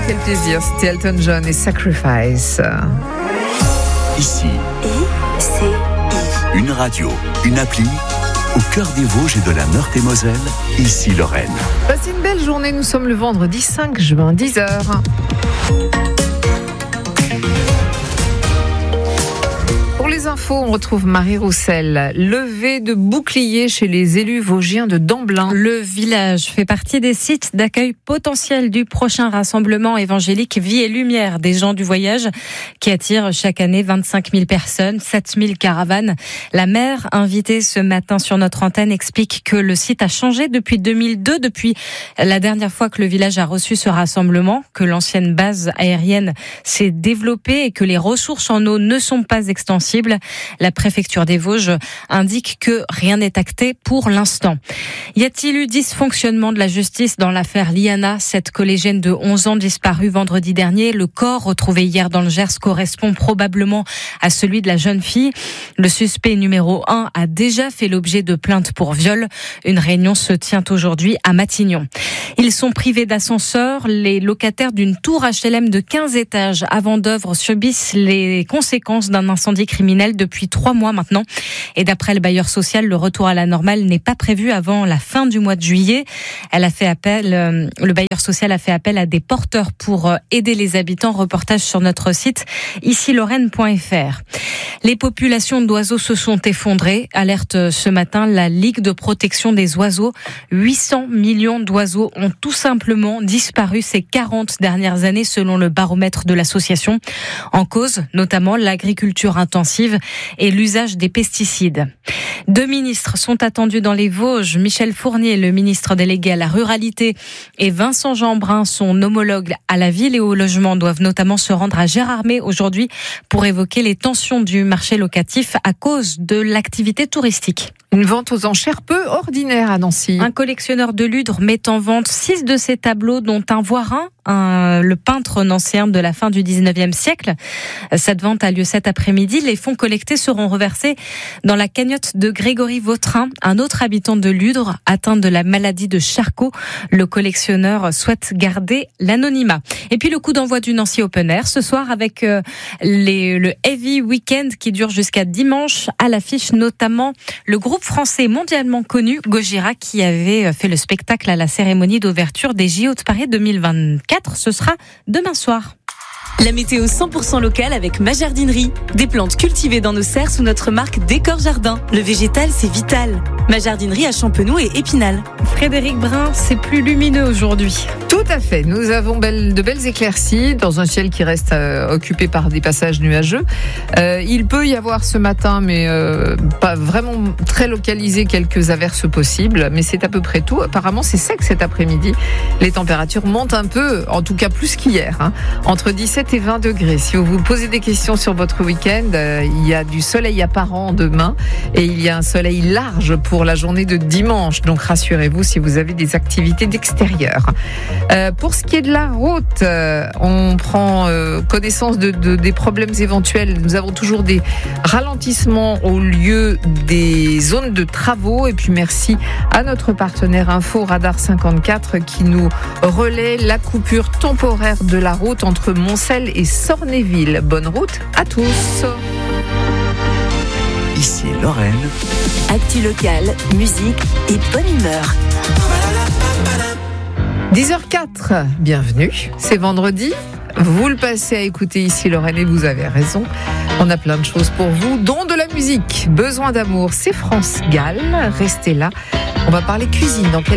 quel plaisir. C'était Elton John et Sacrifice. Ici, ICI. une radio, une appli, au cœur des Vosges et de la Meurthe-et-Moselle, ici Lorraine. Passez une belle journée, nous sommes le vendredi 5 juin, 10h. Pour les infos, on retrouve Marie Roussel. Levée de boucliers chez les élus vosgiens de Damblin. Le village fait partie des sites d'accueil potentiel du prochain rassemblement évangélique Vie et Lumière des gens du voyage qui attire chaque année 25 000 personnes, 7 000 caravanes. La maire, invitée ce matin sur notre antenne, explique que le site a changé depuis 2002, depuis la dernière fois que le village a reçu ce rassemblement, que l'ancienne base aérienne s'est développée et que les ressources en eau ne sont pas extensibles. La préfecture des Vosges indique que rien n'est acté pour l'instant. Y a-t-il eu dysfonctionnement de la justice dans l'affaire Liana, cette collégienne de 11 ans disparue vendredi dernier? Le corps retrouvé hier dans le Gers correspond probablement à celui de la jeune fille. Le suspect numéro 1 a déjà fait l'objet de plaintes pour viol. Une réunion se tient aujourd'hui à Matignon. Ils sont privés d'ascenseur. Les locataires d'une tour HLM de 15 étages à Vendeuvre subissent les conséquences d'un incendie criminel depuis 3 mois maintenant. Et d'après le bailleur social, le retour à la normale n'est pas prévu avant la fin du mois de juillet. Le bailleur social a fait appel à des porteurs pour aider les habitants. Reportage sur notre site icilorraine.fr. Les populations d'oiseaux se sont effondrées. Alerte ce matin la Ligue de protection des oiseaux. 800 millions d'oiseaux ont tout simplement disparu ces 40 dernières années selon le baromètre de l'association. En cause, notamment l'agriculture intensive et l'usage des pesticides. 2 ministres sont attendus dans les Vosges. Michel Fournier, le ministre délégué à la ruralité, et Vincent Jeanbrun, son homologue à la ville et au logement, doivent notamment se rendre à Gérardmer aujourd'hui pour évoquer les tensions du marché locatif à cause de l'activité touristique. Une vente aux enchères peu ordinaire à Nancy. Un collectionneur de Ludre met en vente 6 de ses tableaux, dont un Voirin, le peintre nancéen de la fin du 19e siècle. Cette vente a lieu cet après-midi. Les fonds collectés seront reversés dans la cagnotte de Grégory Vautrin, un autre habitant de Ludre, atteint de la maladie de Charcot. Le collectionneur souhaite garder l'anonymat. Et puis le coup d'envoi du Nancy Open Air ce soir avec le Heavy Weekend qui dure jusqu'à dimanche. À l'affiche notamment le groupe français mondialement connu Gojira qui avait fait le spectacle à la cérémonie d'ouverture des JO de Paris 2024. Ce sera demain soir. La météo 100% locale avec ma jardinerie. Des plantes cultivées dans nos serres sous notre marque Décor Jardin. Le végétal, c'est vital. Ma jardinerie à Champenoux et Épinal. Frédéric Brun, c'est plus lumineux aujourd'hui. Tout à fait. Nous avons de belles éclaircies dans un ciel qui reste occupé par des passages nuageux. Il peut y avoir ce matin, mais pas vraiment très localisé, quelques averses possibles. Mais c'est à peu près tout. Apparemment, c'est sec cet après-midi. Les températures montent un peu, en tout cas plus qu'hier. Entre 17 et 20 degrés. Si vous vous posez des questions sur votre week-end, il y a du soleil apparent demain et il y a un soleil large pour la journée de dimanche. Donc rassurez-vous si vous avez des activités d'extérieur. Pour ce qui est de la route, on prend connaissance des problèmes éventuels. Nous avons toujours des ralentissements au lieu des zones de travaux. Et puis merci à notre partenaire Info Radar 54 qui nous relaie la coupure temporaire de la route entre Moncel et Sornéville. Bonne route à tous. Ici Lorraine. Actu locale, musique et bonne humeur. 10h04, bienvenue. C'est vendredi. Vous le passez à écouter Ici Lorraine et vous avez raison. On a plein de choses pour vous, dont de la musique. Besoin d'amour, c'est France Gall. Restez là. On va parler cuisine dans quelques